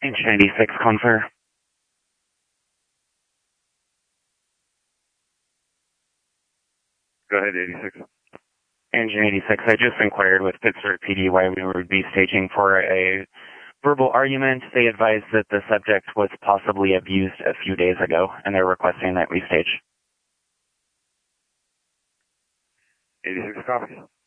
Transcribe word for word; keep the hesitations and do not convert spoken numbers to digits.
Engine eighty-six, confer. Go ahead, eighty-six. Engine eighty-six, I just inquired with Pittsburgh P D why we would be staging for a verbal argument. They advised that the subject was possibly abused a few days ago, and they're requesting that we stage. eighty-six, copy.